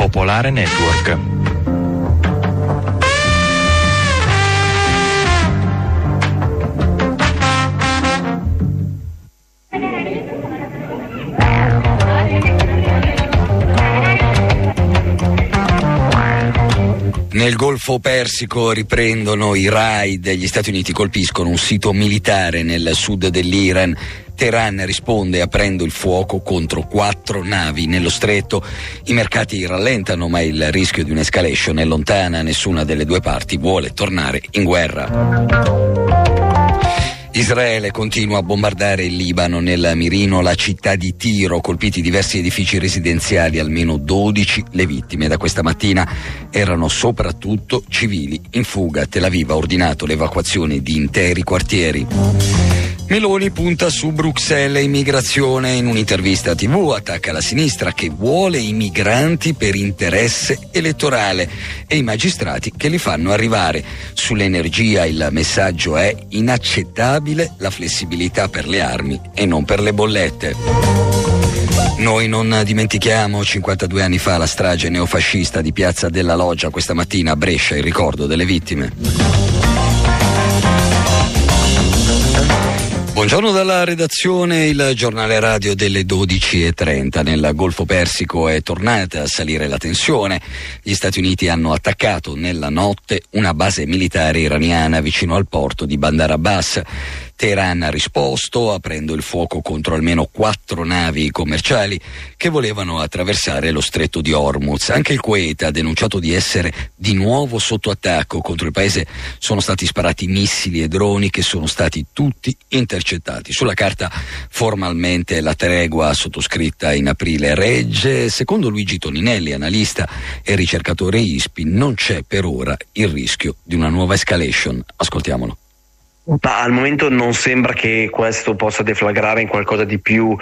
Popolare Network. Nel Golfo Persico riprendono i raid, gli Stati Uniti colpiscono un sito militare nel sud dell'Iran. Teheran risponde aprendo il fuoco contro 4 navi nello stretto. I mercati rallentano, ma il rischio di un'escalation è lontana. Nessuna delle due parti vuole tornare in guerra. Israele continua a bombardare il Libano. Nel mirino la città di Tiro, colpiti diversi edifici residenziali, almeno 12 le vittime. Da questa mattina erano soprattutto civili in fuga. Tel Aviv ha ordinato l'evacuazione di interi quartieri. Meloni punta su Bruxelles e immigrazione. In un'intervista TV attacca la sinistra che vuole i migranti per interesse elettorale e i magistrati che li fanno arrivare. Sull'energia il messaggio è: inaccettabile la flessibilità per le armi e non per le bollette. Noi non dimentichiamo 52 anni fa la strage neofascista di Piazza della Loggia. Questa mattina a Brescia il ricordo delle vittime. Buongiorno dalla redazione, il giornale radio delle 12:30. Nel Golfo Persico è tornata a salire la tensione. Gli Stati Uniti hanno attaccato nella notte una base militare iraniana vicino al porto di Bandar Abbas. Teheran ha risposto aprendo il fuoco contro almeno 4 navi commerciali che volevano attraversare lo stretto di Hormuz. Anche il Kuwait ha denunciato di essere di nuovo sotto attacco. Contro il paese sono stati sparati missili e droni che sono stati tutti intercettati. Sulla carta formalmente la tregua sottoscritta in aprile regge. Secondo Luigi Toninelli, analista e ricercatore ISPI, non c'è per ora il rischio di una nuova escalation. Ascoltiamolo. Ma al momento non sembra che questo possa deflagrare in qualcosa di più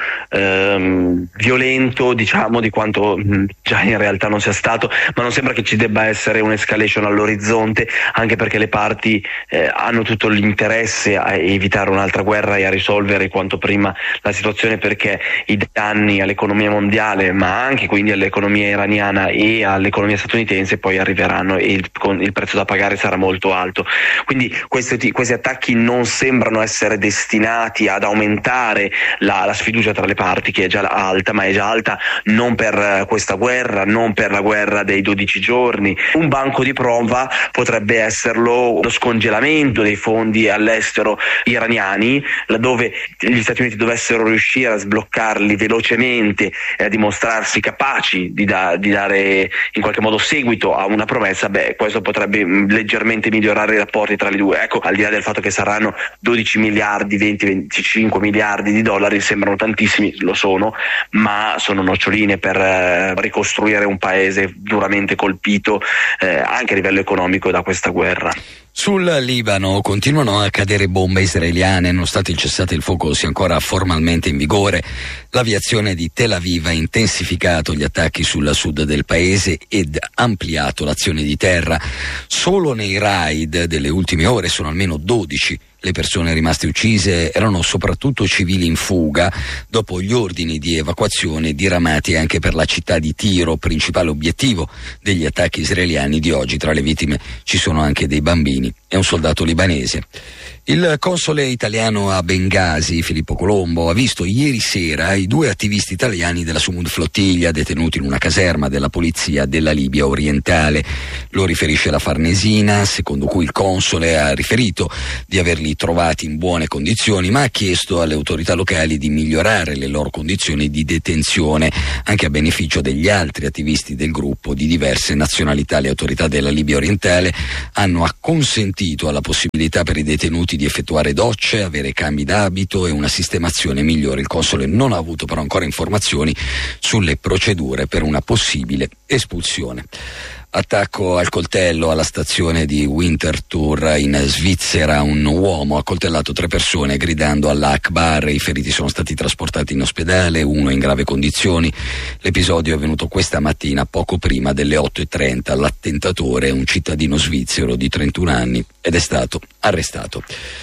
violento, diciamo, di quanto già in realtà non sia stato, ma non sembra che ci debba essere un'escalation all'orizzonte, anche perché le parti hanno tutto l'interesse a evitare un'altra guerra e a risolvere quanto prima la situazione, perché i danni all'economia mondiale, ma anche quindi all'economia iraniana e all'economia statunitense poi arriveranno e il prezzo da pagare sarà molto alto. Quindi questi attacchi non sembrano essere destinati ad aumentare la sfiducia tra le parti, che è già alta, ma è già alta non per questa guerra, non per la guerra dei 12 giorni. Un banco di prova potrebbe esserlo lo scongelamento dei fondi all'estero iraniani, laddove gli Stati Uniti dovessero riuscire a sbloccarli velocemente e a dimostrarsi capaci di dare in qualche modo seguito a una promessa. Questo potrebbe leggermente migliorare i rapporti tra le due. Ecco, al di là del fatto che saranno 12 miliardi, 20-25 miliardi di dollari, sembrano tantissimi, lo sono, ma sono noccioline per ricostruire un paese duramente colpito anche a livello economico da questa guerra. Sul Libano continuano a cadere bombe israeliane, nonostante il cessate il fuoco sia ancora formalmente in vigore. L'aviazione di Tel Aviv ha intensificato gli attacchi sul sud del paese ed ampliato l'azione di terra. Solo nei raid delle ultime ore sono almeno 12 le persone rimaste uccise, erano soprattutto civili in fuga dopo gli ordini di evacuazione diramati anche per la città di Tiro, principale obiettivo degli attacchi israeliani di oggi. Tra le vittime ci sono anche dei bambini e un soldato libanese. Il console italiano a Bengasi, Filippo Colombo, ha visto ieri sera i 2 attivisti italiani della Sumud Flottiglia detenuti in una caserma della polizia della Libia orientale. Lo riferisce la Farnesina, secondo cui il console ha riferito di averli trovati in buone condizioni, ma ha chiesto alle autorità locali di migliorare le loro condizioni di detenzione, anche a beneficio degli altri attivisti del gruppo di diverse nazionalità. Le autorità della Libia orientale hanno acconsentito alla possibilità per i detenuti di effettuare docce, avere cambi d'abito e una sistemazione migliore. Il console non ha avuto però ancora informazioni sulle procedure per una possibile espulsione. Attacco al coltello alla stazione di Winterthur in Svizzera. Un uomo ha coltellato 3 persone gridando Allah Akbar. I feriti sono stati trasportati in ospedale, uno in grave condizioni. L'episodio è avvenuto questa mattina poco prima delle 8:30. L'attentatore è un cittadino svizzero di 31 anni ed è stato arrestato.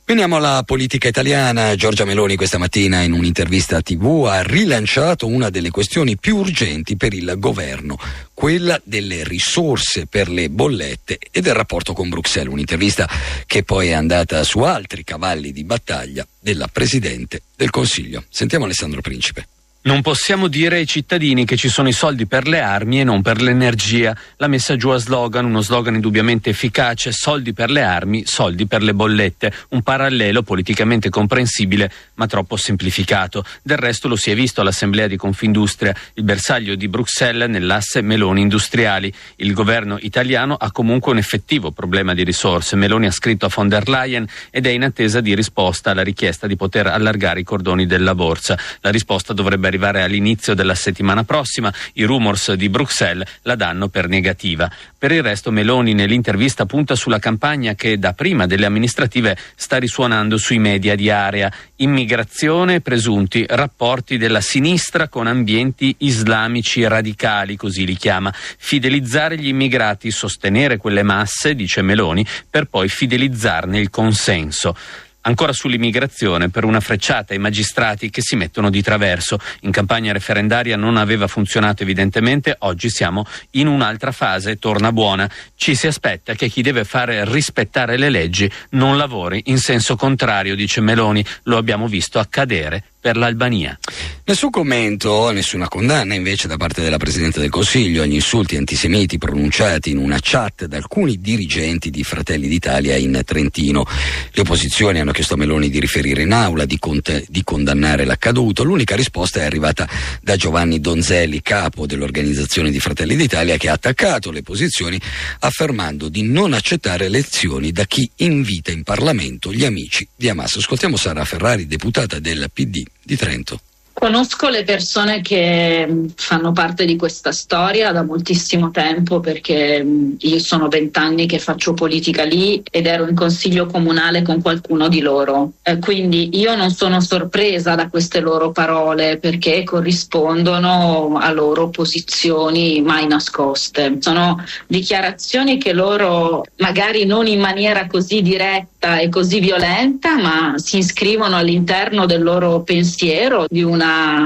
Veniamo alla politica italiana. Giorgia Meloni questa mattina in un'intervista TV ha rilanciato una delle questioni più urgenti per il governo, quella delle risorse per le bollette e del rapporto con Bruxelles, un'intervista che poi è andata su altri cavalli di battaglia della Presidente del Consiglio. Sentiamo Alessandro Principe. Non possiamo dire ai cittadini che ci sono i soldi per le armi e non per l'energia. L'ha messa giù a slogan, uno slogan indubbiamente efficace: soldi per le armi, soldi per le bollette. Un parallelo politicamente comprensibile ma troppo semplificato. Del resto lo si è visto all'Assemblea di Confindustria, il bersaglio di Bruxelles nell'asse Meloni industriali. Il governo italiano ha comunque un effettivo problema di risorse. Meloni ha scritto a von der Leyen ed è in attesa di risposta alla richiesta di poter allargare i cordoni della borsa. La risposta dovrebbe arrivare all'inizio della settimana prossima. I rumors di Bruxelles la danno per negativa. Per il resto Meloni nell'intervista punta sulla campagna che da prima delle amministrative sta risuonando sui media di area: immigrazione, presunti rapporti della sinistra con ambienti islamici radicali, così li chiama. Fidelizzare gli immigrati, sostenere quelle masse, dice Meloni, per poi fidelizzarne il consenso. Ancora sull'immigrazione, per una frecciata ai magistrati che si mettono di traverso. In campagna referendaria non aveva funzionato evidentemente, oggi siamo in un'altra fase, torna buona. Ci si aspetta che chi deve fare rispettare le leggi non lavori in senso contrario, dice Meloni. Lo abbiamo visto accadere per l'Albania. Nessun commento, nessuna condanna invece da parte della Presidente del Consiglio agli insulti antisemiti pronunciati in una chat da alcuni dirigenti di Fratelli d'Italia in Trentino. Le opposizioni hanno chiesto a Meloni di riferire in aula, di condannare l'accaduto. L'unica risposta è arrivata da Giovanni Donzelli, capo dell'organizzazione di Fratelli d'Italia, che ha attaccato le posizioni affermando di non accettare lezioni da chi invita in Parlamento gli amici di Hamas. Ascoltiamo Sara Ferrari, deputata del PD di Trento. Conosco le persone che fanno parte di questa storia da moltissimo tempo, perché io sono 20 anni che faccio politica lì ed ero in consiglio comunale con qualcuno di loro. Quindi io non sono sorpresa da queste loro parole, perché corrispondono a loro posizioni mai nascoste. Sono dichiarazioni che loro, magari non in maniera così diretta e così violenta, ma si iscrivono all'interno del loro pensiero, di una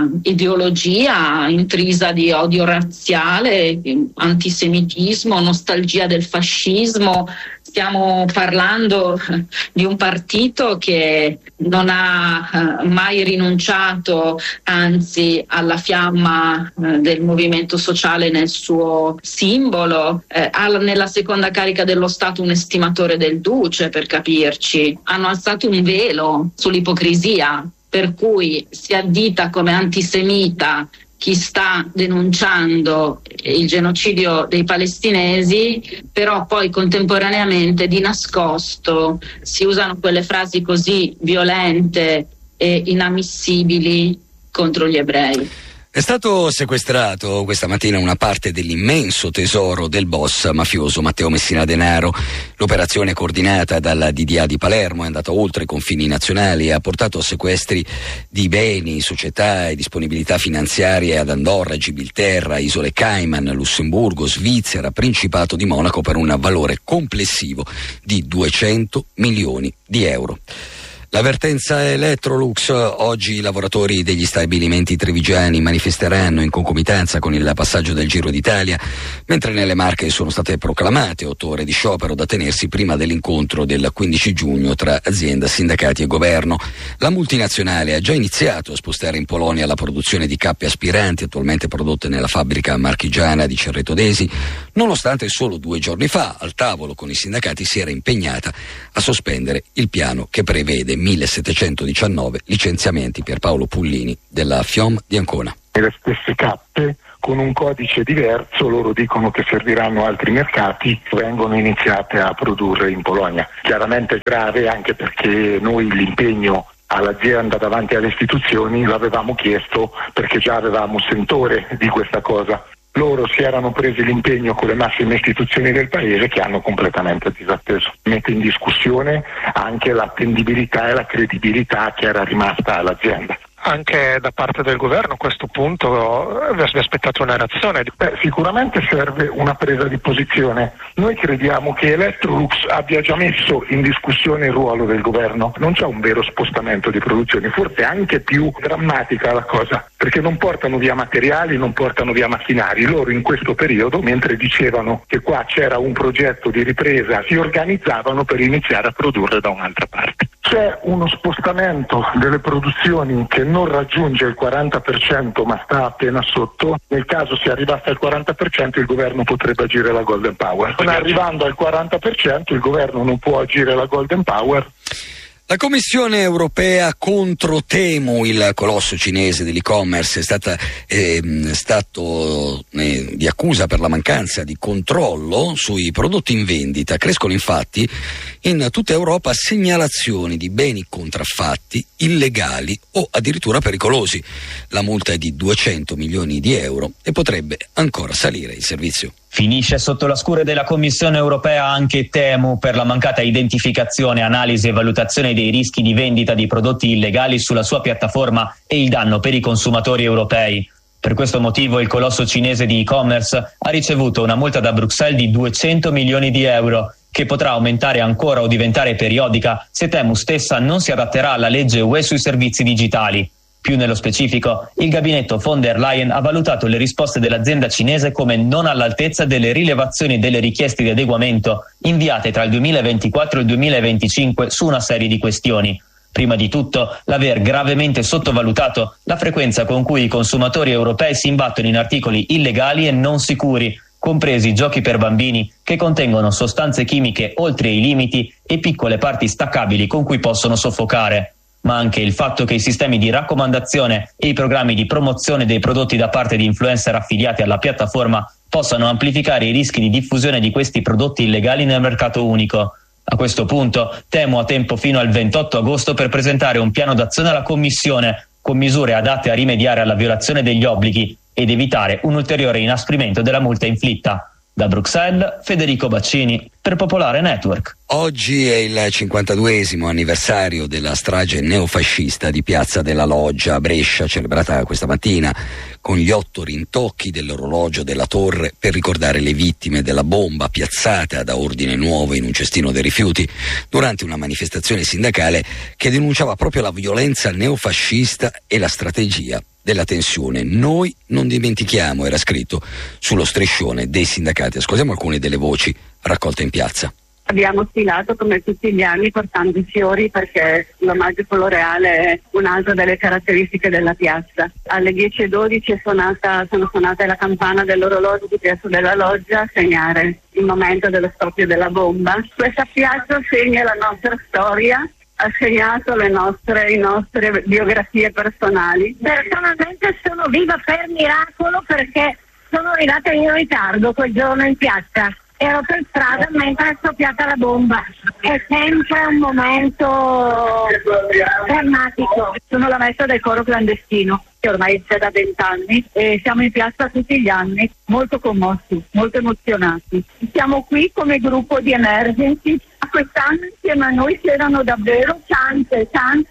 ideologia intrisa di odio razziale, antisemitismo, nostalgia del fascismo. Stiamo parlando di un partito che non ha mai rinunciato, anzi, alla fiamma del movimento sociale nel suo simbolo. Ha nella seconda carica dello Stato un estimatore del Duce, per capirci. Hanno alzato un velo sull'ipocrisia, per cui si addita come antisemita chi sta denunciando il genocidio dei palestinesi, però poi contemporaneamente di nascosto si usano quelle frasi così violente e inammissibili contro gli ebrei. È stato sequestrato questa mattina una parte dell'immenso tesoro del boss mafioso Matteo Messina Denaro. L'operazione coordinata dalla DDA di Palermo è andata oltre i confini nazionali e ha portato a sequestri di beni, società e disponibilità finanziarie ad Andorra, Gibilterra, Isole Cayman, Lussemburgo, Svizzera, Principato di Monaco per un valore complessivo di 200 milioni di euro. L'avvertenza Electrolux: oggi i lavoratori degli stabilimenti trevigiani manifesteranno in concomitanza con il passaggio del Giro d'Italia, mentre nelle Marche sono state proclamate 8 ore di sciopero da tenersi prima dell'incontro del 15 giugno tra azienda, sindacati e governo. La multinazionale ha già iniziato a spostare in Polonia la produzione di cappe aspiranti attualmente prodotte nella fabbrica marchigiana di Cerreto d'Esi, nonostante solo 2 giorni fa al tavolo con i sindacati si era impegnata a sospendere il piano che prevede 1719 licenziamenti. Pierpaolo Pullini della FIOM di Ancona. Le stesse cappe con un codice diverso, loro dicono che serviranno altri mercati, vengono iniziate a produrre in Polonia. Chiaramente grave, anche perché noi l'impegno all'azienda davanti alle istituzioni l'avevamo chiesto perché già avevamo sentore di questa cosa. Loro si erano presi l'impegno con le massime istituzioni del paese che hanno completamente disatteso. Mette in discussione anche l'attendibilità e la credibilità che era rimasta all'azienda. anche da parte del governo a questo punto vi aspettate una reazione? Sicuramente serve una presa di posizione. Noi crediamo che Electrolux abbia già messo in discussione il ruolo del governo. Non c'è un vero spostamento di produzioni, forse anche più drammatica la cosa, perché non portano via materiali, non portano via macchinari. Loro in questo periodo, mentre dicevano che qua c'era un progetto di ripresa, si organizzavano per iniziare a produrre da un'altra parte. C'è uno spostamento delle produzioni che non raggiunge il 40% ma sta appena sotto. Nel caso si arrivasse al 40% il governo potrebbe agire la Golden Power. Non arrivando al 40% il governo non può agire la Golden Power. La Commissione europea contro Temu, il colosso cinese dell'e-commerce, è stato di accusa per la mancanza di controllo sui prodotti in vendita. Crescono infatti in tutta Europa segnalazioni di beni contraffatti, illegali o addirittura pericolosi. La multa è di 200 milioni di euro e potrebbe ancora salire il servizio. Finisce sotto la scure della Commissione europea anche Temu per la mancata identificazione, analisi e valutazione dei rischi di vendita di prodotti illegali sulla sua piattaforma e il danno per i consumatori europei. Per questo motivo il colosso cinese di e-commerce ha ricevuto una multa da Bruxelles di 200 milioni di euro, che potrà aumentare ancora o diventare periodica se Temu stessa non si adatterà alla legge UE sui servizi digitali. Più nello specifico, il gabinetto von der Leyen ha valutato le risposte dell'azienda cinese come non all'altezza delle rilevazioni delle richieste di adeguamento inviate tra il 2024 e il 2025 su una serie di questioni. Prima di tutto, l'aver gravemente sottovalutato la frequenza con cui i consumatori europei si imbattono in articoli illegali e non sicuri, compresi giochi per bambini che contengono sostanze chimiche oltre i limiti e piccole parti staccabili con cui possono soffocare. Ma anche il fatto che i sistemi di raccomandazione e i programmi di promozione dei prodotti da parte di influencer affiliati alla piattaforma possano amplificare i rischi di diffusione di questi prodotti illegali nel mercato unico. A questo punto, Temu ha tempo fino al 28 agosto per presentare un piano d'azione alla Commissione con misure adatte a rimediare alla violazione degli obblighi ed evitare un ulteriore inasprimento della multa inflitta. Da Bruxelles, Federico Baccini, per Popolare Network. Oggi è il 52esimo anniversario della strage neofascista di Piazza della Loggia a Brescia, celebrata questa mattina con gli 8 rintocchi dell'orologio della torre per ricordare le vittime della bomba piazzata da Ordine Nuovo in un cestino dei rifiuti durante una manifestazione sindacale che denunciava proprio la violenza neofascista e la strategia della tensione. Noi non dimentichiamo, era scritto sullo striscione dei sindacati. Ascoltiamo alcune delle voci raccolte in piazza. Abbiamo sfilato come tutti gli anni portando i fiori perché l'omaggio floreale è un'altra delle caratteristiche della piazza. Alle 10:12 è sono suonate la campana dell'orologio di Piazza della Loggia a segnare il momento dello scoppio della bomba. Questa piazza segna la nostra storia, ha segnato le nostre biografie personali. Personalmente sono viva per miracolo perché sono arrivata in ritardo quel giorno in piazza. Ero per strada mentre è scoppiata la bomba. È sempre un momento drammatico. Sono la maestra del coro clandestino, che ormai c'è da 20 anni, e siamo in piazza tutti gli anni, molto commossi, molto emozionati. Siamo qui come gruppo di emergency. A quest'anno insieme a noi c'erano davvero tante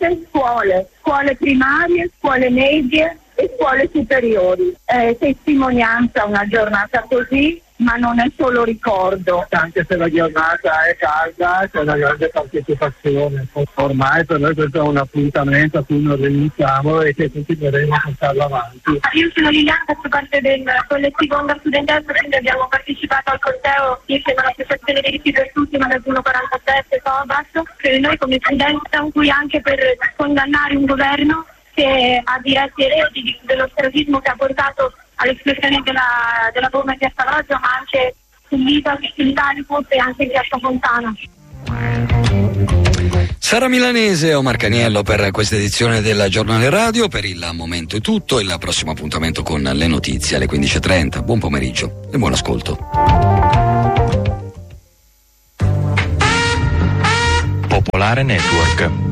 scuole primarie, scuole medie e scuole superiori. Testimonianza una giornata così, ma non è solo ricordo. Anche se la giornata è calda, c'è una grande partecipazione. Ormai per noi questo è un appuntamento a cui non rinunciamo e che continueremo a portarlo avanti. Io sono Liliana, faccio parte del collettivo Onda Studentessa, quindi abbiamo partecipato al corteo insieme all'associazione dei diritti per tutti, Magazzino 47, Cobas. Noi come studenti siamo qui anche per condannare un governo che ha diretti eredi dello strategismo che ha portato all'esplosione della bomba in Piazza Loggia, ma anche sull'Italia, e anche in Piazza Fontana. Sara Milanese e Omar Caniello per questa edizione del Giornale Radio. Per il momento è tutto, il prossimo appuntamento con le notizie alle 15:30. Buon pomeriggio e buon ascolto. Popolare Network.